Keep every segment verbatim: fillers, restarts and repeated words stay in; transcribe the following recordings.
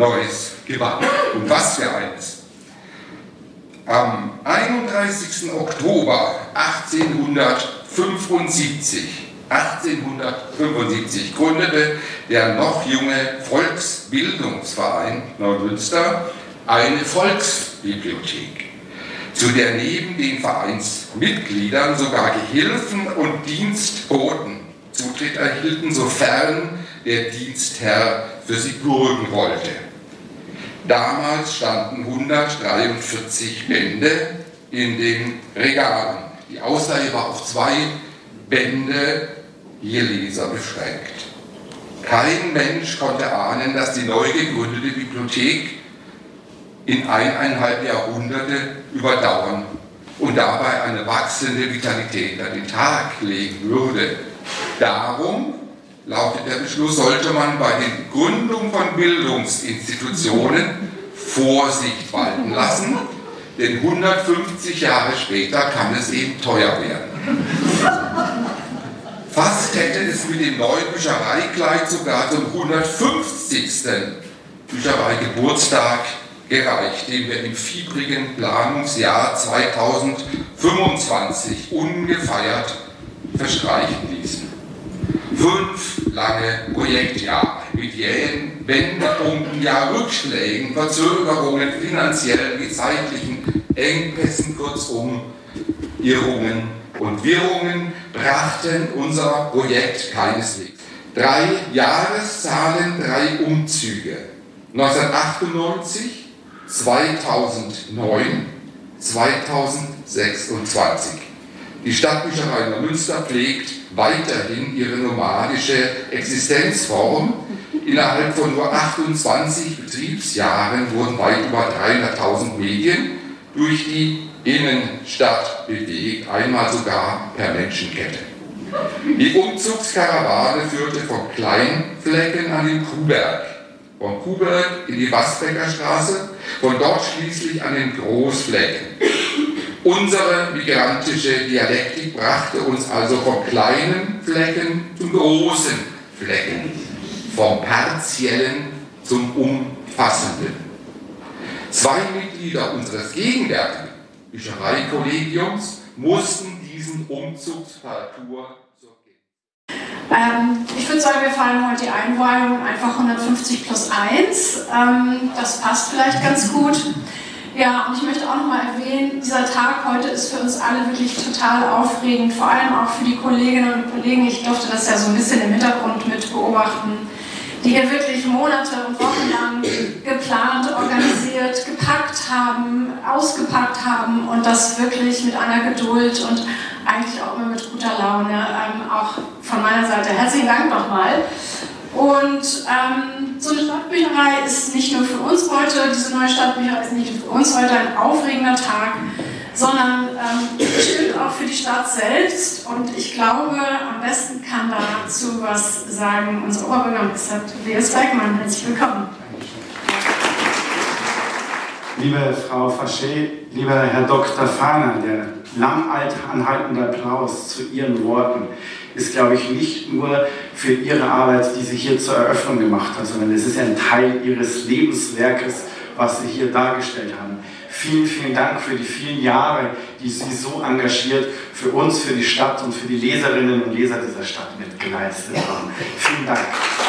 Neues Gewand. Und was für eines. Am einunddreißigsten Oktober achtzehnhundertfünfundsiebzig, achtzehnhundertfünfundsiebzig gründete der noch junge Volksbildungsverein Neumünster eine Volksbibliothek, zu der neben den Vereinsmitgliedern sogar Gehilfen und Dienstboten Zutritt erhielten, sofern der Dienstherr für sie bürgen wollte. Damals standen hundertdreiundvierzig Bände in den Regalen. Die Ausleihe war auf zwei Bände je Leser beschränkt. Kein Mensch konnte ahnen, dass die neu gegründete Bibliothek in eineinhalb Jahrhunderte überdauern und dabei eine wachsende Vitalität an den Tag legen würde. Darum, lautet der Beschluss, sollte man bei den Gründungen von Bildungsinstitutionen Vorsicht walten lassen, denn hundertfünfzig Jahre später kann es eben teuer werden. Fast hätte es mit dem neuen Büchereikleid sogar zum hundertfünfzigsten Büchereigeburtstag gereicht, den wir im fiebrigen Planungsjahr zweitausendfünfundzwanzig ungefeiert verstreichen ließen. Fünf lange Projektjahre mit jähen Wendepunkten, ja Rückschlägen, Verzögerungen, finanziellen wie zeitlichen Engpässen, kurzum Irrungen und Wirrungen brachten unser Projekt keineswegs. Drei Jahreszahlen, drei Umzüge. neunzehnhundertachtundneunzig, zweitausendneun, zweitausendsechsundzwanzig. Die Stadtbücherei Neumünster pflegt weiterhin ihre nomadische Existenzform. Innerhalb von nur achtundzwanzig Betriebsjahren wurden weit über dreihunderttausend Medien durch die Innenstadt bewegt, einmal sogar per Menschenkette. Die Umzugskarawane führte von Kleinflecken an den Kuhberg, von Kuhberg in die Wasbecker Straße, von dort schließlich an den Großflecken. Unsere migrantische Dialektik brachte uns also vom kleinen Flecken zum großen Flecken, vom partiellen zum umfassenden. Zwei Mitglieder unseres gegenwärtigen Büchereikollegiums mussten diesen Umzugsparcours zurückgehen. Ähm, ich würde sagen, wir feiern heute die Einweihung einfach hundertfünfzig plus eins. Ähm, das passt vielleicht ganz gut. Ja, und ich möchte auch nochmal erwähnen, dieser Tag heute ist für uns alle wirklich total aufregend, vor allem auch für die Kolleginnen und Kollegen. Ich durfte das ja so ein bisschen im Hintergrund mit beobachten, die hier wirklich Monate und Wochen lang geplant, organisiert, gepackt haben, ausgepackt haben und das wirklich mit einer Geduld und eigentlich auch immer mit guter Laune. Ähm, auch von meiner Seite herzlichen Dank nochmal. Und ähm, so eine Stadtbücherei ist nicht nur für uns heute, diese neue Stadtbücherei ist nicht nur für uns heute ein aufregender Tag, sondern ähm, bestimmt auch für die Stadt selbst. Und ich glaube, am besten kann dazu was sagen unser Oberbürgermeister Tobias Bergmann. Herzlich willkommen. Liebe Frau Faché, lieber Herr Doktor Fahner, der lang anhaltende Applaus zu Ihren Worten ist, glaube ich, nicht nur für Ihre Arbeit, die Sie hier zur Eröffnung gemacht haben, sondern es ist ein Teil Ihres Lebenswerkes, was Sie hier dargestellt haben. Vielen, vielen Dank für die vielen Jahre, die Sie so engagiert für uns, für die Stadt und für die Leserinnen und Leser dieser Stadt mitgeleistet haben. Vielen Dank.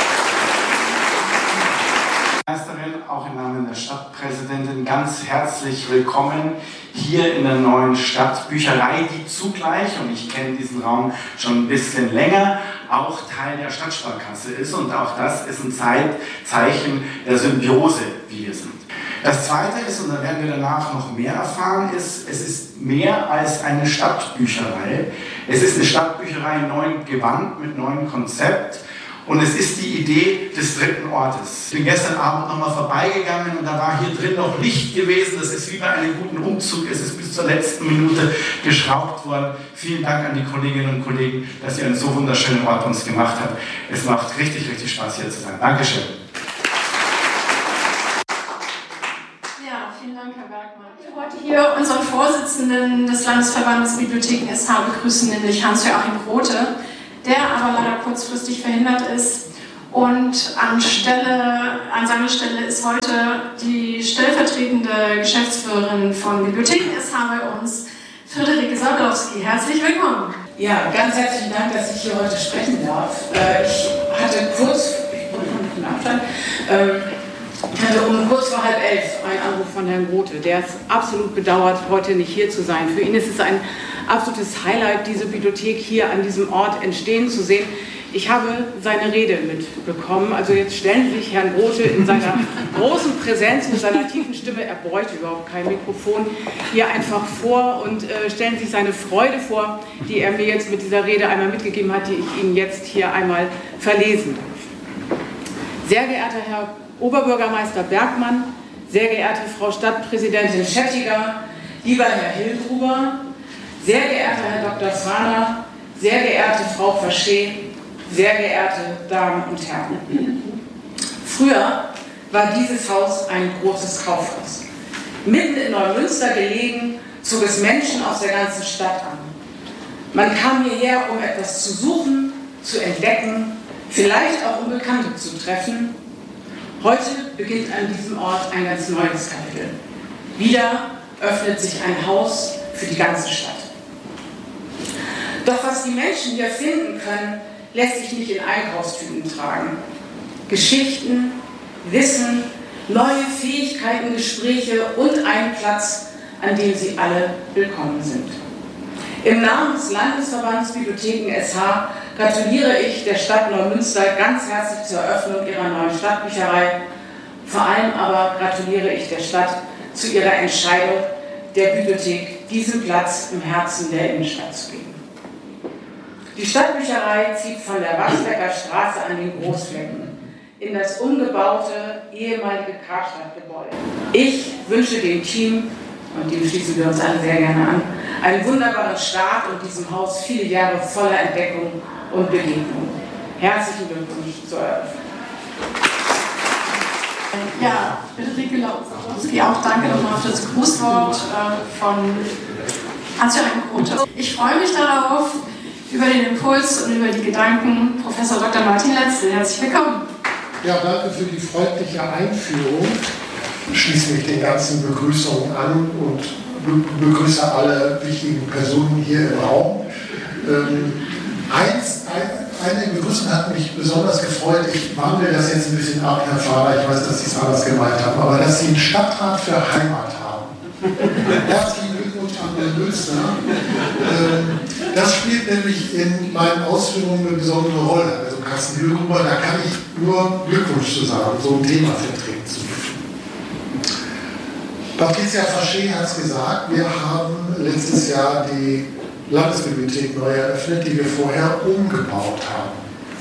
Meisterin, auch im Namen der Stadtpräsidentin, ganz herzlich willkommen hier in der neuen Stadtbücherei, die zugleich, und ich kenne diesen Raum schon ein bisschen länger, auch Teil der Stadtsparkasse ist, und auch das ist ein Zeichen der Symbiose, wie wir sind. Das Zweite ist, und da werden wir danach noch mehr erfahren, ist, es ist mehr als eine Stadtbücherei. Es ist eine Stadtbücherei in neuem Gewand, mit neuem Konzept. Und es ist die Idee des dritten Ortes. Ich bin gestern Abend nochmal vorbeigegangen und da war hier drin noch Licht gewesen. Das ist wie bei einem guten Umzug. Es ist bis zur letzten Minute geschraubt worden. Vielen Dank an die Kolleginnen und Kollegen, dass ihr einen so wunderschönen Ort uns gemacht habt. Es macht richtig, richtig Spaß, hier zu sein. Dankeschön. Ja, vielen Dank, Herr Bergmann. Ich will heute hier unseren Vorsitzenden des Landesverbandes Bibliotheken S H begrüßen, nämlich Hans-Joachim Grote, der aber leider kurzfristig verhindert ist. Und an, Stelle, an seiner Stelle ist heute die stellvertretende Geschäftsführerin von Bibliotheken S H bei uns, Friederike Sokolowski. Herzlich willkommen. Ja, ganz herzlichen Dank, dass ich hier heute sprechen darf. Ich hatte kurz, ich brauche noch einen Abstand, ich hatte um kurz vor halb elf einen Anruf von Herrn Grote, der es absolut bedauert, heute nicht hier zu sein. Für ihn ist es ein absolutes Highlight, diese Bibliothek hier an diesem Ort entstehen zu sehen. Ich habe seine Rede mitbekommen. Also jetzt stellen Sie sich Herrn Grote in seiner großen Präsenz, mit seiner tiefen Stimme, er bräuchte überhaupt kein Mikrofon, hier einfach vor und äh, stellen sich seine Freude vor, die er mir jetzt mit dieser Rede einmal mitgegeben hat, die ich Ihnen jetzt hier einmal verlesen darf. Sehr geehrter Herr Oberbürgermeister Bergmann, sehr geehrte Frau Stadtpräsidentin Schettiger, lieber Herr Hildgruber, sehr geehrter Herr Doktor Fahner, sehr geehrte Frau Faché, sehr geehrte Damen und Herren. Früher war dieses Haus ein großes Kaufhaus. Mitten in Neumünster gelegen, zog es Menschen aus der ganzen Stadt an. Man kam hierher, um etwas zu suchen, zu entdecken, vielleicht auch um Bekannte zu treffen. Heute beginnt an diesem Ort ein ganz neues Kapitel. Wieder öffnet sich ein Haus für die ganze Stadt. Doch was die Menschen hier finden können, lässt sich nicht in Einkaufstüten tragen. Geschichten, Wissen, neue Fähigkeiten, Gespräche und ein Platz, an dem Sie alle willkommen sind. Im Namen des Landesverbands Bibliotheken S H gratuliere ich der Stadt Neumünster ganz herzlich zur Eröffnung ihrer neuen Stadtbücherei. Vor allem aber gratuliere ich der Stadt zu ihrer Entscheidung, der Bibliothek diesen Platz im Herzen der Innenstadt zu geben. Die Stadtbücherei zieht von der Wachsbecker Straße an den Großflecken in das umgebaute ehemalige Karstadtgebäude. Ich wünsche dem Team, und dem schließen wir uns alle sehr gerne an, einen wunderbaren Start und diesem Haus viele Jahre voller Entdeckung und Begegnung. Herzlichen Glückwunsch zur Eröffnung. Ja, Friederike Sokolowski, auch danke nochmal für das Grußwort äh, von Hans-Joachim Grote. Ich freue mich darauf, über den Impuls und über die Gedanken Professor Doktor Martin Letzel. Herzlich willkommen. Ja, danke für die freundliche Einführung. Ich schließe mich den ganzen Begrüßungen an und be begrüße alle wichtigen Personen hier im Raum. Ähm, eins, ein, eine Begrüßung hat mich besonders gefreut. Ich wandle das jetzt ein bisschen ab, Herr Fahrer. Ich weiß, dass Sie es anders gemeint haben, aber dass Sie einen Stadtrat für Heimat haben. Herzlichen Glückwunsch an Neumünster. Ähm, das spielt nämlich in meinen Ausführungen eine besondere Rolle. Also Carsten Hildgruber, da kann ich nur Glückwunsch zu sagen, so ein Thema vertreten zu dürfen. Patricia Faché hat es gesagt, wir haben letztes Jahr die Landesbibliothek neu eröffnet, die wir vorher umgebaut haben.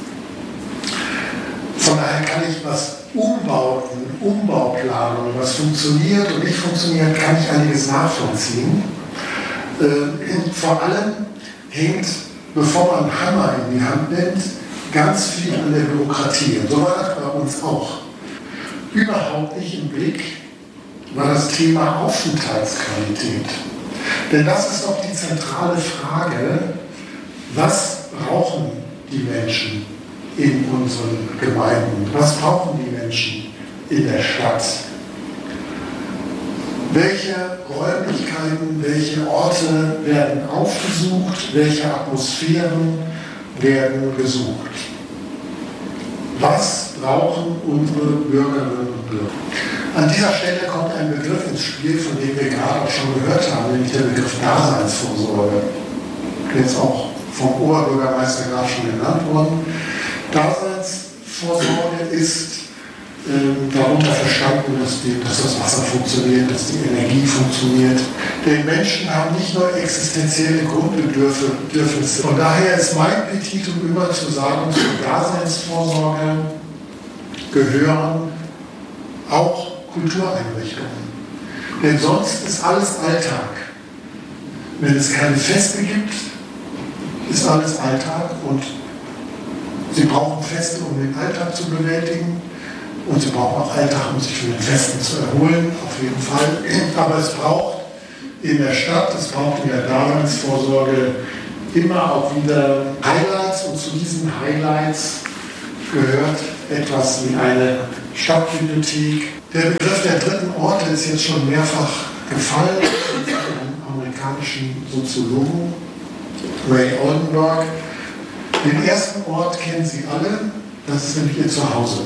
Von daher kann ich, was Umbauten, Umbauplanung, was funktioniert und nicht funktioniert, kann ich einiges nachvollziehen. Äh, vor allem hängt, bevor man einen Hammer in die Hand nimmt, ganz viel an der Bürokratie. Und so war das bei uns auch. Überhaupt nicht im Blick war das Thema Aufenthaltsqualität. Denn das ist doch die zentrale Frage, was brauchen die Menschen in unseren Gemeinden? Was brauchen die Menschen in der Stadt? Welche Räumlichkeiten, welche Orte werden aufgesucht? Welche Atmosphären werden gesucht? Was brauchen unsere Bürgerinnen und Bürger? An dieser Stelle kommt ein Begriff ins Spiel, von dem wir gerade auch schon gehört haben, nämlich der Begriff Daseinsvorsorge. Jetzt auch vom Oberbürgermeister gerade schon genannt worden. Daseinsvorsorge ist äh, darunter verstanden, dass, die, dass das Wasser funktioniert, dass die Energie funktioniert. Denn Menschen haben nicht nur existenzielle Grundbedürfnisse. Von daher ist mein Petitum immer zu sagen, zur Daseinsvorsorge gehören auch Kultureinrichtungen. Denn sonst ist alles Alltag. Wenn es keine Feste gibt, ist alles Alltag und sie brauchen Feste, um den Alltag zu bewältigen und sie brauchen auch Alltag, um sich von den Festen zu erholen, auf jeden Fall. Aber es braucht in der Stadt, es braucht in der Daseinsvorsorge immer auch wieder Highlights und zu diesen Highlights gehört etwas wie eine Stadtbibliothek. Der Begriff der dritten Orte ist jetzt schon mehrfach gefallen von einem amerikanischen Soziologen, Ray Oldenburg. Den ersten Ort kennen Sie alle, das ist nämlich Ihr Zuhause.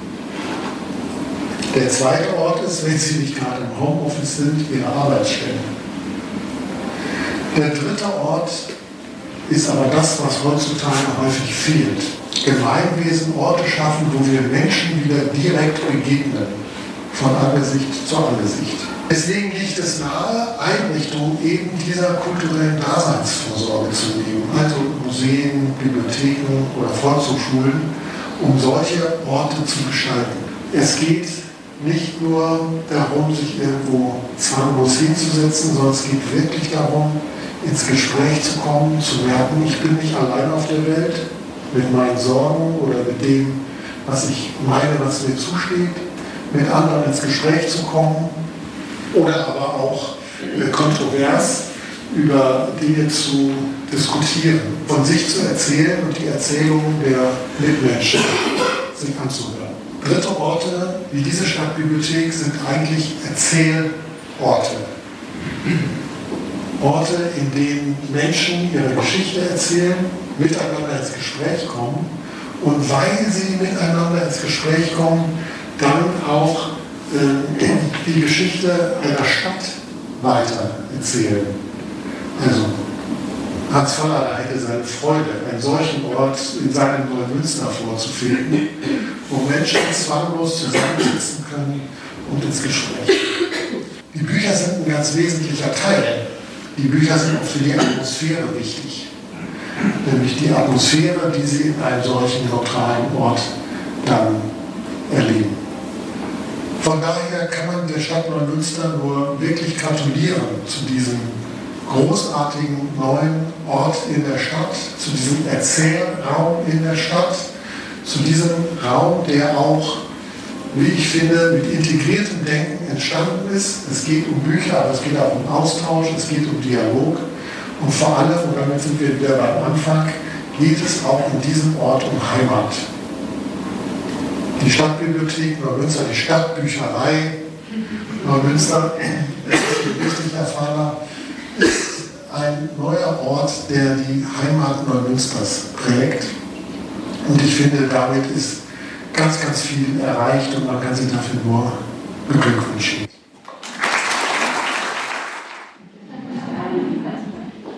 Der zweite Ort ist, wenn Sie nicht gerade im Homeoffice sind, Ihre Arbeitsstelle. Der dritte Ort ist aber das, was heutzutage häufig fehlt. Gemeinwesen, Orte schaffen, wo wir Menschen wieder direkt begegnen, von Angesicht zu Angesicht. Deswegen liegt es nahe, Einrichtungen eben dieser kulturellen Daseinsvorsorge zu nehmen, also Museen, Bibliotheken oder Volkshochschulen, um solche Orte zu gestalten. Es geht nicht nur darum, sich irgendwo zwanglos hinzusetzen, sondern es geht wirklich darum, ins Gespräch zu kommen, zu merken, ich bin nicht allein auf der Welt mit meinen Sorgen oder mit dem, was ich meine, was mir zusteht, mit anderen ins Gespräch zu kommen oder aber auch äh, kontrovers über Dinge zu diskutieren, von sich zu erzählen und die Erzählungen der Mitmenschen sich anzuhören. Dritte Orte wie diese Stadtbibliothek sind eigentlich Erzählorte. Orte, in denen Menschen ihre Geschichte erzählen, miteinander ins Gespräch kommen und weil sie miteinander ins Gespräch kommen, dann auch äh, die Geschichte einer Stadt weiter erzählen. Also Hans Fallada hätte seine Freude, einen solchen Ort in seinem Neumünster vorzufinden, wo Menschen zwanglos zusammensitzen können und ins Gespräch. Die Bücher sind ein ganz wesentlicher Teil. Die Bücher sind auch für die Atmosphäre wichtig. Nämlich die Atmosphäre, die sie in einem solchen neutralen Ort dann erleben. Von daher kann man der Stadt Neumünster nur wirklich gratulieren zu diesem großartigen neuen Ort in der Stadt, zu diesem Erzählraum in der Stadt, zu diesem Raum, der auch, wie ich finde, mit integriertem Denken entstanden ist. Es geht um Bücher, aber es geht auch um Austausch, es geht um Dialog und vor allem, und damit sind wir wieder beim Anfang, geht es auch in diesem Ort um Heimat. Die Stadtbibliothek Neumünster, die Stadtbücherei Neumünster, das ist wichtig erfahren, ist ein neuer Ort, der die Heimat Neumünsters prägt. Und ich finde, damit ist ganz, ganz viel erreicht und man kann sich dafür nur beglückwünschen.